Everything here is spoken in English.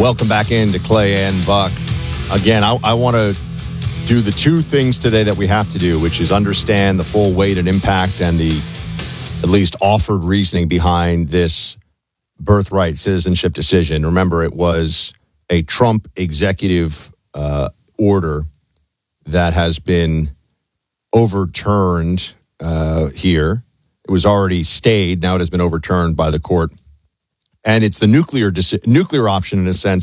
Welcome back into Clay and Buck. Again, I want to do the two things today that we have to do, which is understand the full weight and impact and the at least offered reasoning behind this birthright citizenship decision. Remember, it was a Trump executive order that has been overturned here. It was already stayed. Now it has been overturned by the court. And it's the nuclear option, in a sense,